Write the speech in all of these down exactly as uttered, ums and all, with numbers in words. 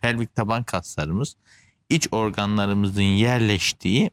pelvik taban kaslarımız iç organlarımızın yerleştiği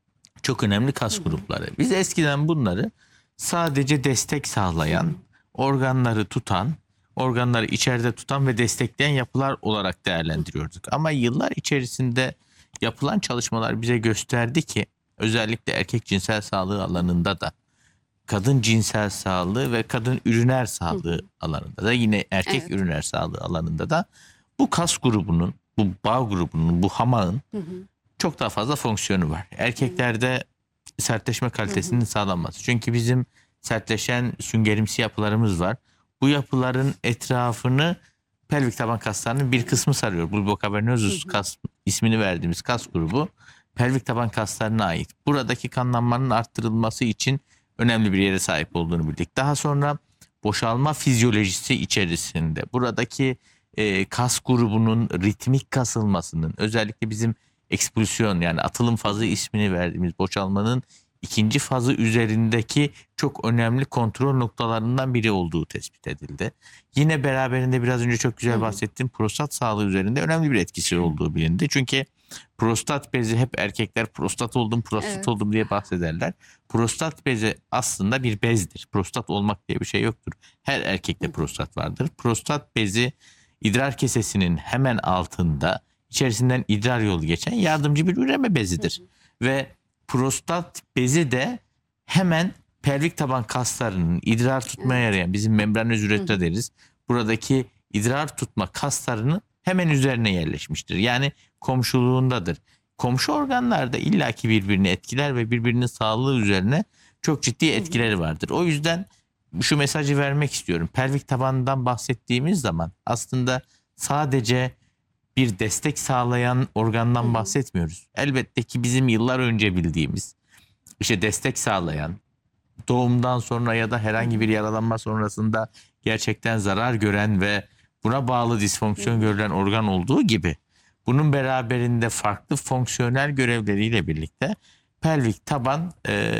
çok önemli kas grupları. Biz eskiden bunları sadece destek sağlayan, organları tutan, organları içeride tutan ve destekleyen yapılar olarak değerlendiriyorduk. Ama yıllar içerisinde yapılan çalışmalar bize gösterdi ki özellikle erkek cinsel sağlığı alanında da, kadın cinsel sağlığı ve kadın üriner sağlığı alanında da, yine erkek Evet. üriner sağlığı alanında da bu kas grubunun, bu bağ grubunun, bu hamağın Hı hı. çok daha fazla fonksiyonu var. Erkeklerde sertleşme kalitesinin sağlanması. Çünkü bizim sertleşen süngerimsi yapılarımız var. Bu yapıların etrafını pelvik taban kaslarının bir kısmı sarıyor. Bulbocavernosus kas ismini verdiğimiz kas grubu pelvik taban kaslarına ait. Buradaki kanlanmanın arttırılması için önemli bir yere sahip olduğunu bildik. Daha sonra boşalma fizyolojisi içerisinde buradaki e, kas grubunun ritmik kasılmasının, özellikle bizim ekspulsiyon yani atılım fazı ismini verdiğimiz boşalmanın ikinci fazı üzerindeki çok önemli kontrol noktalarından biri olduğu tespit edildi. Yine beraberinde biraz önce çok güzel bahsettiğim prostat sağlığı üzerinde önemli bir etkisi olduğu bilindi. Çünkü prostat bezi, hep erkekler prostat oldum, prostat Evet. oldum diye bahsederler. Prostat bezi aslında bir bezdir. Prostat olmak diye bir şey yoktur. Her erkekte prostat vardır. Prostat bezi idrar kesesinin hemen altında, içerisinden idrar yolu geçen yardımcı bir üreme bezidir. Ve prostat bezi de hemen pelvik taban kaslarının idrar tutmaya yarayan, bizim membranöz üretra deriz, buradaki idrar tutma kaslarının hemen üzerine yerleşmiştir. Yani komşuluğundadır. Komşu organlar da illaki birbirini etkiler ve birbirinin sağlığı üzerine çok ciddi etkileri vardır. O yüzden şu mesajı vermek istiyorum. Pelvik tabandan bahsettiğimiz zaman aslında sadece bir destek sağlayan organdan bahsetmiyoruz. Elbette ki bizim yıllar önce bildiğimiz, işte destek sağlayan, doğumdan sonra ya da herhangi bir yaralanma sonrasında gerçekten zarar gören ve buna bağlı disfonksiyon görülen organ olduğu gibi, bunun beraberinde farklı fonksiyonel görevleriyle birlikte pelvik taban e,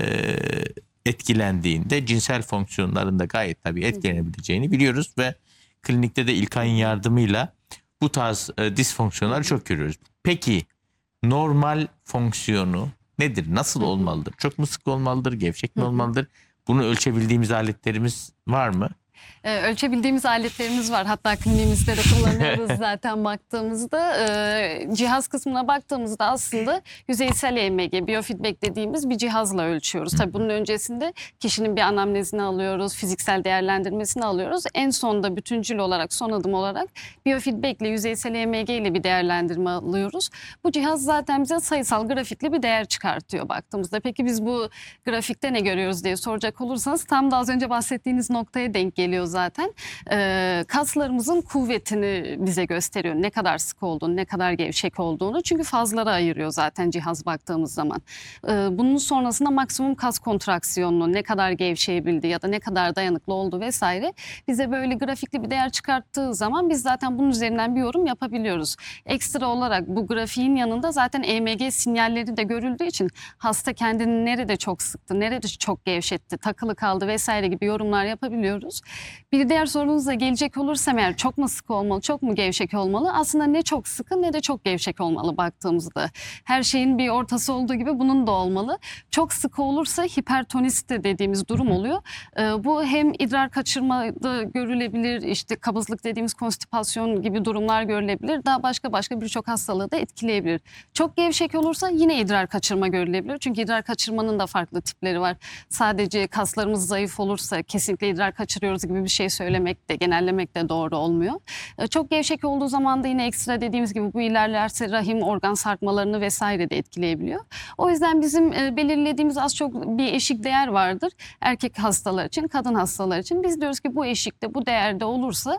etkilendiğinde cinsel fonksiyonlarında gayet tabii etkilenebileceğini biliyoruz ve klinikte de İlkay'ın yardımıyla bu tarz e, disfonksiyonları çok görüyoruz. Peki normal fonksiyonu nedir? Nasıl olmalıdır? Çok mu sık olmalıdır? Gevşek mi olmalıdır? Bunu ölçebildiğimiz aletlerimiz var mı? Ee, ölçebildiğimiz aletlerimiz var. Hatta kliniğimizde de kullanıyoruz zaten baktığımızda. Ee, cihaz kısmına baktığımızda aslında yüzeysel E M G, biofeedback dediğimiz bir cihazla ölçüyoruz. Tabii bunun öncesinde kişinin bir anamnezini alıyoruz, fiziksel değerlendirmesini alıyoruz. En sonda bütüncül olarak, son adım olarak biofeedback ile yüzeysel E M G ile bir değerlendirme alıyoruz. Bu cihaz zaten bize sayısal, grafikli bir değer çıkartıyor baktığımızda. Peki biz bu grafikte ne görüyoruz diye soracak olursanız, tam da az önce bahsettiğiniz noktaya denk geliyor zaten. Ee, kaslarımızın kuvvetini bize gösteriyor. Ne kadar sık olduğunu, ne kadar gevşek olduğunu. Çünkü fazlara ayırıyor zaten cihaz baktığımız zaman. Ee, bunun sonrasında maksimum kas kontraksiyonunu, ne kadar gevşeyebildi ya da ne kadar dayanıklı oldu vesaire, bize böyle grafikli bir değer çıkarttığı zaman biz zaten bunun üzerinden bir yorum yapabiliyoruz. Ekstra olarak bu grafiğin yanında zaten E M G sinyalleri de görüldüğü için hasta kendini nerede çok sıktı, nerede çok gevşetti, takılı kaldı vesaire gibi yorumlar yapabiliyoruz. Bir diğer sorunuza gelecek olursam, eğer çok mu sık olmalı, çok mu gevşek olmalı? Aslında ne çok sıkı ne de çok gevşek olmalı baktığımızda. Her şeyin bir ortası olduğu gibi bunun da olmalı. Çok sıkı olursa hipertonist dediğimiz durum oluyor. Ee, bu hem idrar kaçırmada görülebilir, işte kabızlık dediğimiz konstipasyon gibi durumlar görülebilir. Daha başka başka birçok hastalığı da etkileyebilir. Çok gevşek olursa yine idrar kaçırma görülebilir. Çünkü idrar kaçırmanın da farklı tipleri var. Sadece kaslarımız zayıf olursa kesinlikle idrar kaçırıyoruz gibi bir şey söylemek de, genellemek de doğru olmuyor. Çok gevşek olduğu zaman da yine ekstra dediğimiz gibi bu ilerlerse rahim organ sarkmalarını vesaire de etkileyebiliyor. O yüzden bizim belirlediğimiz az çok bir eşik değer vardır. Erkek hastalar için, kadın hastalar için. Biz diyoruz ki bu eşikte, bu değerde olursa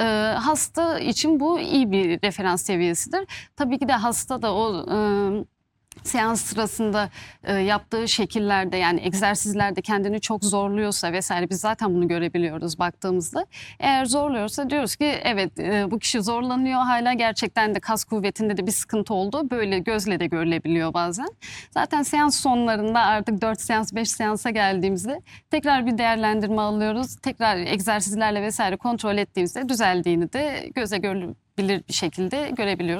hasta için bu iyi bir referans seviyesidir. Tabii ki de hasta da o seans sırasında e, yaptığı şekillerde, yani egzersizlerde kendini çok zorluyorsa vesaire, biz zaten bunu görebiliyoruz baktığımızda. Eğer zorluyorsa diyoruz ki evet, e, bu kişi zorlanıyor, hala gerçekten de kas kuvvetinde de bir sıkıntı oldu. Böyle gözle de görülebiliyor bazen. Zaten seans sonlarında artık dört seans beş seansa geldiğimizde tekrar bir değerlendirme alıyoruz. Tekrar egzersizlerle vesaire kontrol ettiğimizde düzeldiğini de göze görülebilir bir şekilde görebiliyoruz.